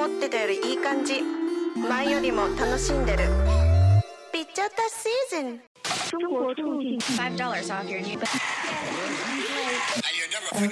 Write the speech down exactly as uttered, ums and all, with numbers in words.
思ってたよりいい感じ。前よりも楽しんでる。ピッチャータシーズン。 中国入境 five dollars off your new